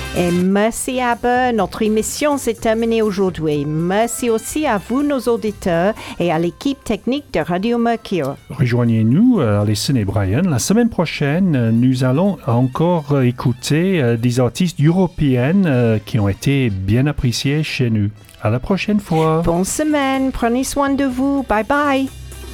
Et merci Abba, notre émission s'est terminée aujourd'hui. Merci aussi à vous, nos auditeurs, et à l'équipe technique de Radio Mercure. Rejoignez-nous, Alison et Brian. La semaine prochaine, nous allons encore écouter des artistes européennes qui ont été bien appréciés chez nous. À la prochaine fois. Bonne semaine, prenez soin de vous. Bye bye.